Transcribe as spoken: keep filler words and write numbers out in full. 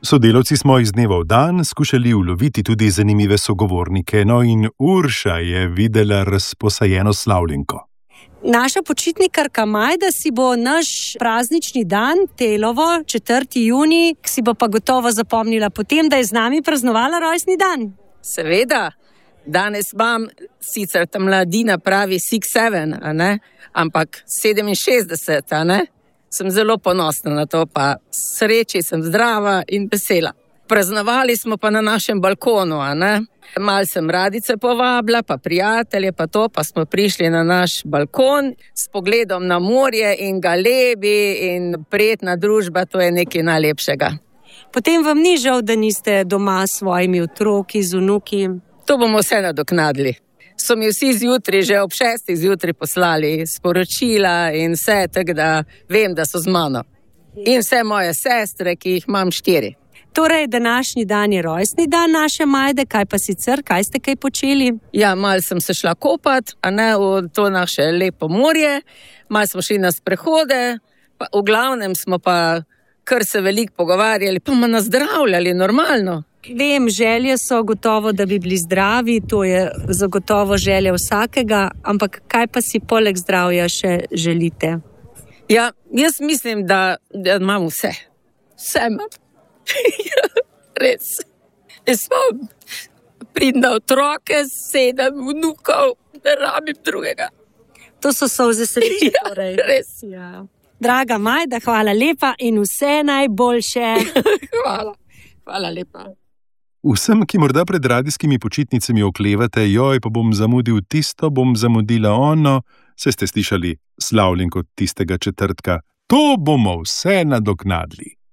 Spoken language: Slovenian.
Sodelavci smo iz dneva v dan skušali uloviti tudi zanimive sogovornike, no in Urša je videla razposajeno slavljenko. Naša počitnikarka Majda si bo naš praznični dan, Telovo, četrti junij, si bo pa gotovo zapomnila potem, da je z nami praznovala rojstni dan. Seveda, danes imam, sicer ta mladina pravi six seven, a ne, ampak sedeminšestdeset, a ne. Sem zelo ponosna na to, pa sreči sem zdrava in vesela. Praznovali smo pa na našem balkonu, a ne. Mal sem Radice povabila, pa prijatelje, pa to, pa smo prišli na naš balkon s pogledom na morje in galebi in prijetna družba, to je nekaj najlepšega. Potem vam ni žal, da niste doma s svojimi otroki, z vnuki? To bomo vse nadoknadili. So mi vsi zjutraj, že ob šestih zjutraj poslali sporočila in vse, tako da vem, da so z mano. In vse moje sestre, ki jih imam štiri. Torej, današnji dan je rojstni dan naše Majde, kaj pa sicer, kaj ste kaj počeli? Ja, malo sem se šla kopat, a ne v to naše lepo morje, malo smo šli na sprehode, pa v glavnem smo pa kar se veliko pogovarjali, pa me nazdravljali normalno. Vem, želje so gotovo, da bi bili zdravi, to je zagotovo želja vsakega, ampak kaj pa si poleg zdravja še želite? Ja, jaz mislim, da, da imam vse. Vse imam. Res. Jaz imam pridne otroke, sedem vnukov, da rabim drugega. To so solze sreče, ja, torej. Res. Ja. Draga Majda, hvala lepa in vse najboljše. Hvala. Hvala lepa. Vsem, ki morda pred radijskimi počitnicami oklevate, joj, pa bom zamudil tisto, bom zamudila ono, se ste slišali slavljenko tistega četrtka. To bomo vse nadoknadili.